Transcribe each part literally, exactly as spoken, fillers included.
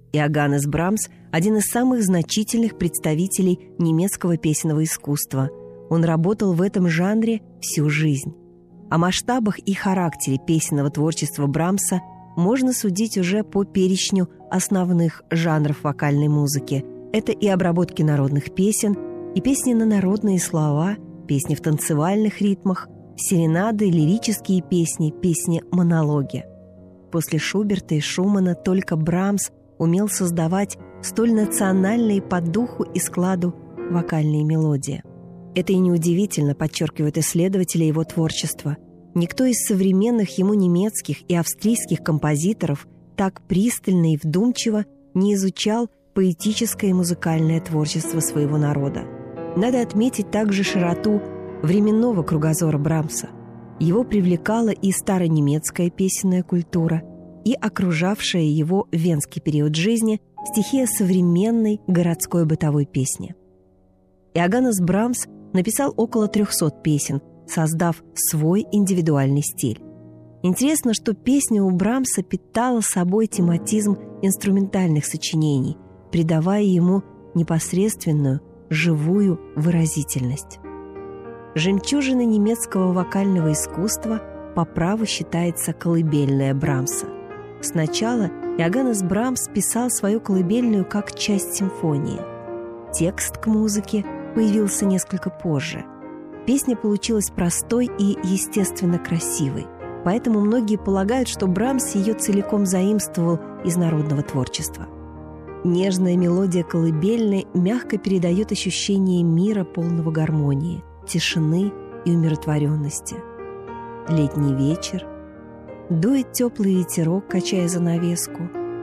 Иоганнес Брамс – один из самых значительных представителей немецкого песенного искусства. Он работал в этом жанре всю жизнь. О масштабах и характере песенного творчества Брамса можно судить уже по перечню основных жанров вокальной музыки. Это и обработки народных песен, и песни на народные слова, песни в танцевальных ритмах, серенады, лирические песни, песни-монологи. После Шуберта и Шумана только Брамс умел создавать столь национальные по духу и складу вокальные мелодии. Это и неудивительно, подчеркивают исследователи его творчества. Никто из современных ему немецких и австрийских композиторов так пристально и вдумчиво не изучал поэтическое и музыкальное творчество своего народа. Надо отметить также широту временного кругозора Брамса. Его привлекала и старонемецкая песенная культура, и окружавшая его венский период жизни стихия современной городской бытовой песни. Иоганнес Брамс написал около трехсот песен, создав свой индивидуальный стиль. Интересно, что песня у Брамса питала собой тематизм инструментальных сочинений, придавая ему непосредственную, живую выразительность. Жемчужиной немецкого вокального искусства по праву считается колыбельная Брамса. Сначала Иоганнес Брамс писал свою колыбельную как часть симфонии. Текст к музыке появился несколько позже. Песня получилась простой и, естественно, красивой, поэтому многие полагают, что Брамс ее целиком заимствовал из народного творчества. Нежная мелодия колыбельной мягко передает ощущение мира, полного гармонии, тишины и умиротворенности. Летний вечер, дует теплый ветерок, качая занавеску.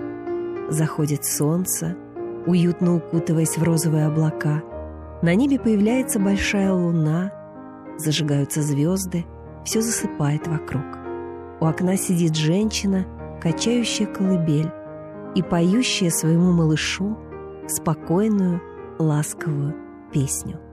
Заходит солнце, уютно укутываясь в розовые облака. На небе появляется большая луна, зажигаются звезды, все засыпает вокруг. У окна сидит женщина, качающая колыбель и поющая своему малышу спокойную, ласковую песню.